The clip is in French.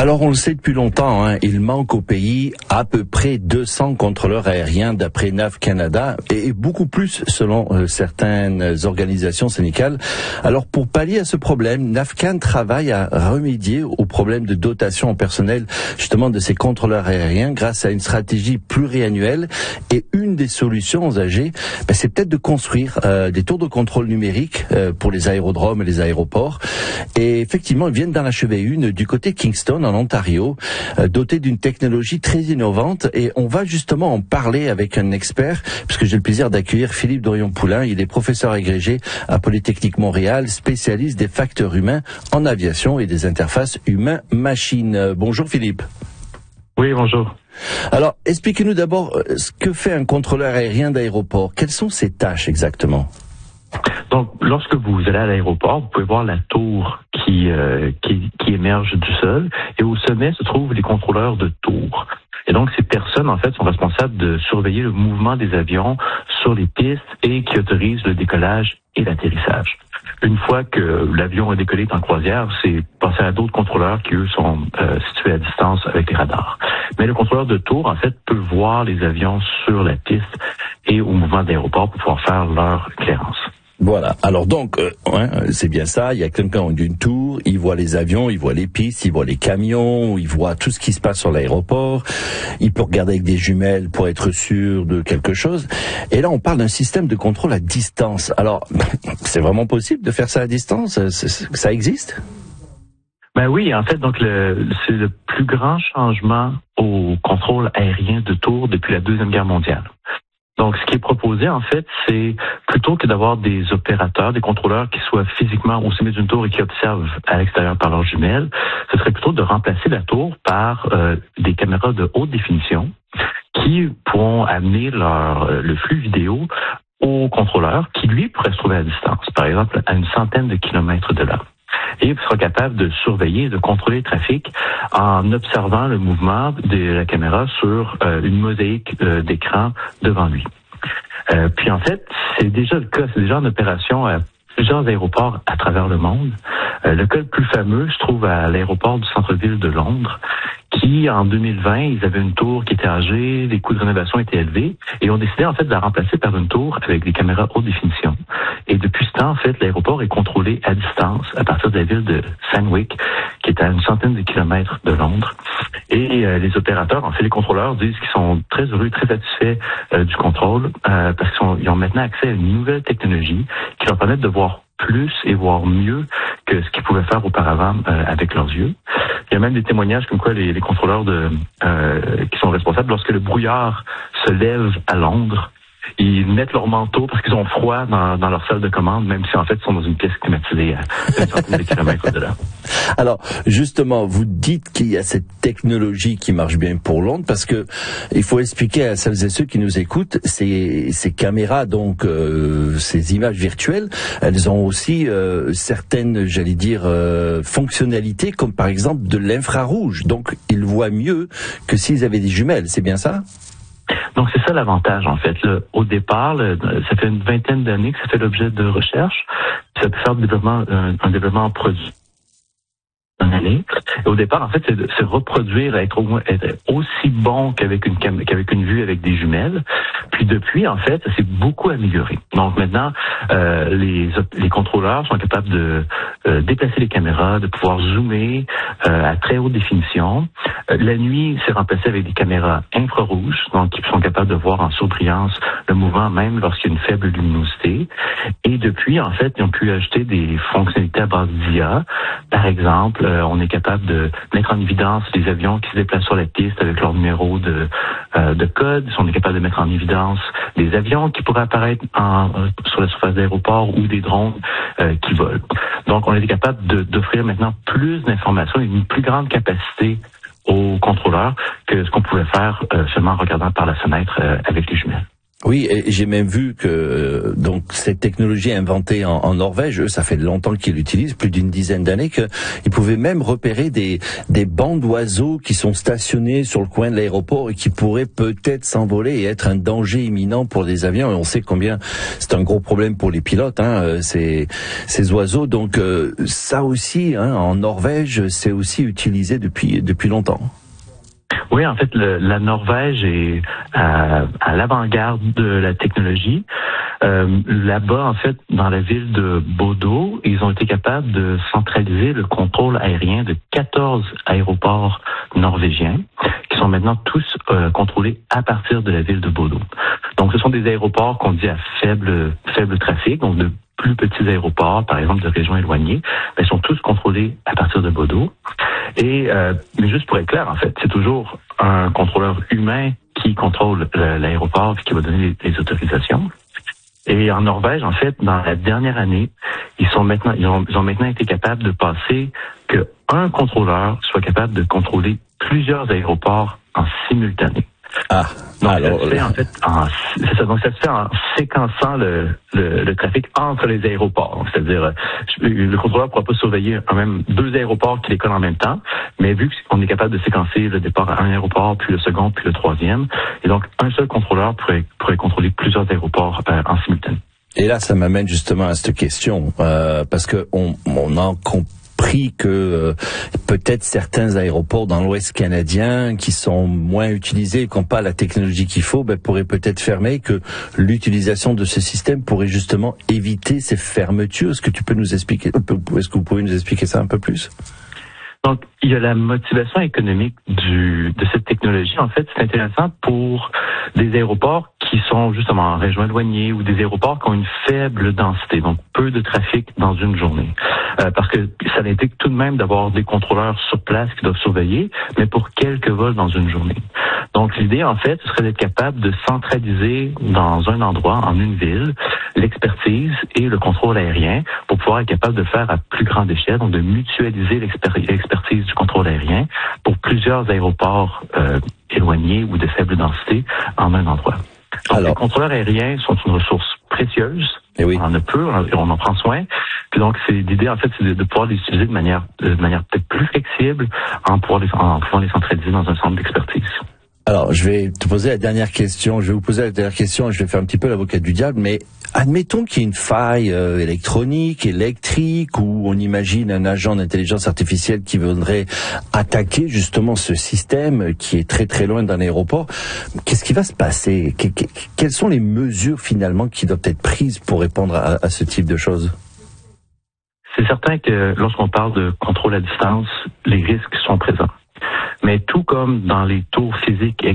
Alors on le sait depuis longtemps, il manque au pays à peu près 200 contrôleurs aériens d'après NAV Canada et beaucoup plus selon certaines organisations syndicales. Alors pour pallier à ce problème, NAVCAN travaille à remédier au problème de dotation en personnel justement de ces contrôleurs aériens grâce à une stratégie pluriannuelle. Et une des solutions envisagées, c'est peut-être de construire des tours de contrôle numériques pour les aérodromes et les aéroports. Et effectivement, ils viennent d'en achever une du côté Kingston en Ontario, doté d'une technologie très innovante, et on va justement en parler avec un expert, puisque j'ai le plaisir d'accueillir Philippe Dorion-Poulain. Il est professeur agrégé à Polytechnique Montréal, spécialiste des facteurs humains en aviation et des interfaces humain-machine. Bonjour Philippe. Oui, bonjour. Alors, expliquez-nous d'abord ce que fait un contrôleur aérien d'aéroport. Quelles sont ses tâches exactement? Donc, lorsque vous allez à l'aéroport, vous pouvez voir la tour qui émerge du sol, et au sommet se trouvent les contrôleurs de tour. Et donc, ces personnes, en fait, sont responsables de surveiller le mouvement des avions sur les pistes et qui autorisent le décollage et l'atterrissage. Une fois que l'avion est décollé en croisière, c'est passé à d'autres contrôleurs qui, eux, sont situés à distance avec les radars. Mais le contrôleur de tour, en fait, peut voir les avions sur la piste et au mouvement de l'aéroport pour pouvoir faire leur clairance. Voilà. Alors donc, c'est bien ça. Il y a quelqu'un d'une tour, il voit les avions, il voit les pistes, il voit les camions, il voit tout ce qui se passe sur l'aéroport. Il peut regarder avec des jumelles pour être sûr de quelque chose. Et là, on parle d'un système de contrôle à distance. Alors, c'est vraiment possible de faire ça à distance? Ça existe? Ben oui, en fait, donc c'est le plus grand changement au contrôle aérien de tour depuis la Deuxième Guerre mondiale. Donc, ce qui est proposé, en fait, c'est plutôt que d'avoir des opérateurs, des contrôleurs qui soient physiquement au sommet d'une tour et qui observent à l'extérieur par leurs jumelles, ce serait plutôt de remplacer la tour par des caméras de haute définition qui pourront amener le flux vidéo au contrôleur qui, lui, pourrait se trouver à distance, par exemple, à une centaine de kilomètres de là. Et il sera capable de surveiller, de contrôler le trafic en observant le mouvement de la caméra sur une mosaïque d'écran devant lui. Puis en fait, c'est déjà le cas, c'est déjà en opération à plusieurs aéroports à travers le monde. Le cas le plus fameux se trouve à l'aéroport du centre-ville de Londres, qui, en 2020, ils avaient une tour qui était âgée, les coûts de rénovation étaient élevés, et ont décidé, en fait, de la remplacer par une tour avec des caméras haute définition. Et depuis ce temps, en fait, l'aéroport est contrôlé à distance à partir de la ville de Sandwich, qui est à une centaine de kilomètres de Londres. Et les opérateurs, en fait, les contrôleurs disent qu'ils sont très heureux, très satisfaits du contrôle, parce qu'ils ont maintenant accès à une nouvelle technologie qui leur permet de voir plus et voir mieux que ce qu'ils pouvaient faire auparavant avec leurs yeux. Il y a même des témoignages comme quoi les contrôleurs qui sont responsables, lorsque le brouillard se lève à Londres, ils mettent leur manteau parce qu'ils ont froid dans leur salle de commande, même si en fait ils sont dans une pièce climatisée à une centaine de kilomètres de là. Alors justement, vous dites qu'il y a cette technologie qui marche bien pour Londres, parce que il faut expliquer à celles et ceux qui nous écoutent, ces caméras, donc ces images virtuelles, elles ont aussi certaines, j'allais dire, fonctionnalités, comme par exemple de l'infrarouge. Donc ils voient mieux que s'ils avaient des jumelles, c'est bien ça? Donc, c'est ça l'avantage, en fait. Là, au départ, ça fait une vingtaine d'années que ça fait l'objet de recherche. Ça peut faire un développement en produit. Et au départ, en fait, c'est reproduire, être aussi bon qu'avec une vue avec des jumelles. Puis depuis, en fait, ça s'est beaucoup amélioré. Donc maintenant, les contrôleurs sont capables de déplacer les caméras, de pouvoir zoomer à très haute définition. La nuit, c'est remplacé avec des caméras infrarouges, donc qui sont capables de voir en surbrillance le mouvement même lorsqu'il y a une faible luminosité. Et depuis, en fait, ils ont pu ajouter des fonctionnalités à base d'IA. Par exemple, on est capable de mettre en évidence les avions qui se déplacent sur la piste avec leur numéro de code. On est capable de mettre en évidence des avions qui pourraient apparaître sur la surface d'aéroport ou des drones qui volent. Donc, on est capable d'offrir maintenant plus d'informations et une plus grande capacité aux contrôleurs que ce qu'on pouvait faire seulement en regardant par la fenêtre avec les jumelles. Oui, et j'ai même vu que donc cette technologie inventée en Norvège, eux, ça fait longtemps qu'ils l'utilisent, plus d'une dizaine d'années, qu'ils pouvaient même repérer des bancs d'oiseaux qui sont stationnés sur le coin de l'aéroport et qui pourraient peut-être s'envoler et être un danger imminent pour des avions. Et on sait combien c'est un gros problème pour les pilotes, ces oiseaux. Donc ça aussi, en Norvège, c'est aussi utilisé depuis longtemps. Oui, en fait, la Norvège est à l'avant-garde de la technologie. Là-bas, en fait, dans la ville de Bodø, ils ont été capables de centraliser le contrôle aérien de 14 aéroports norvégiens, qui sont maintenant tous contrôlés à partir de la ville de Bodø. Donc, ce sont des aéroports qu'on dit à faible trafic, donc de plus petits aéroports, par exemple de régions éloignées, mais ils sont tous contrôlés à partir de Bodø. Et mais juste pour être clair, en fait, c'est toujours un contrôleur humain qui contrôle l'aéroport et qui va donner les autorisations. Et en Norvège, en fait, dans la dernière année, ils ont maintenant été capables de passer que un contrôleur soit capable de contrôler plusieurs aéroports en simultané. Donc, ça se fait en séquençant le trafic entre les aéroports. C'est-à-dire, le contrôleur ne pourra pas surveiller même deux aéroports qui décollent en même temps, mais vu qu'on est capable de séquencer le départ à un aéroport, puis le second, puis le troisième, et donc un seul contrôleur pourrait contrôler plusieurs aéroports en simultané. Et là, ça m'amène justement à cette question, parce que on en compris que peut-être certains aéroports dans l'Ouest canadien qui sont moins utilisés, qui n'ont pas la technologie qu'il faut, pourraient peut-être fermer, que l'utilisation de ce système pourrait justement éviter ces fermetures. Est-ce que vous pouvez nous expliquer ça un peu plus? Donc, il y a la motivation économique de cette technologie. En fait, c'est intéressant pour des aéroports qui sont justement en région éloignée ou des aéroports qui ont une faible densité, donc peu de trafic dans une journée. Parce que ça implique tout de même d'avoir des contrôleurs sur place qui doivent surveiller, mais pour quelques vols dans une journée. Donc, l'idée, en fait, ce serait d'être capable de centraliser dans un endroit, en une ville, l'expertise et le contrôle aérien pour pouvoir être capable de le faire à plus grande échelle, donc de mutualiser l'expertise du contrôle aérien pour plusieurs aéroports éloignés ou de faible densité en un endroit. Donc, les contrôleurs aériens sont une ressource précieuse. Et oui. On en a peu, on en prend soin. Puis donc, l'idée, en fait, c'est de pouvoir les utiliser de manière peut-être plus flexible en pouvant les centraliser dans un centre d'expertise. Alors, je vais vous poser la dernière question, et je vais faire un petit peu l'avocat du diable, mais admettons qu'il y ait une faille électrique, où on imagine un agent d'intelligence artificielle qui voudrait attaquer justement ce système qui est très très loin d'un aéroport. Qu'est-ce qui va se passer? Quelles sont les mesures finalement qui doivent être prises pour répondre à ce type de choses? C'est certain que lorsqu'on parle de contrôle à distance, les risques sont présents. Mais tout comme dans les tours physiques